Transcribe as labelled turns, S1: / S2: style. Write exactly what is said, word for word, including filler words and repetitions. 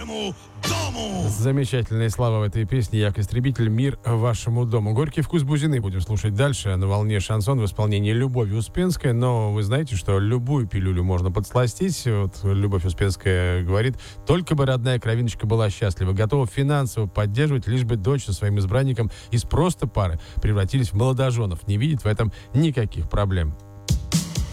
S1: вашему дому.
S2: Замечательные слова в этой песне. Як Истребитель, мир вашему дому. Горький вкус Бузины будем слушать дальше на волне шансон в исполнении Любови Успенской. Но вы знаете, что любую пилюлю можно подсластить. Вот Любовь Успенская говорит: только бы родная кровиночка была счастлива, готова финансово поддерживать, лишь бы дочь со своим избранником из просто пары превратились в молодоженов. Не видит в этом никаких проблем.